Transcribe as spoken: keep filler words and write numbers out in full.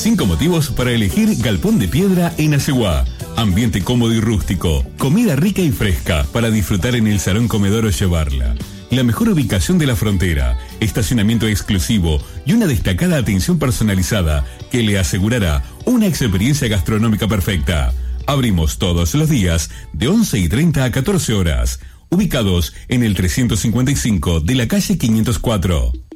Cinco motivos para elegir Galpón de Piedra en Asegua. Ambiente cómodo y rústico, comida rica y fresca para disfrutar en el salón comedor o llevarla. La mejor ubicación de la frontera, estacionamiento exclusivo y una destacada atención personalizada que le asegurará una experiencia gastronómica perfecta. Abrimos todos los días de once y treinta a catorce horas, ubicados en el trescientos cincuenta y cinco de la calle quinientos cuatro.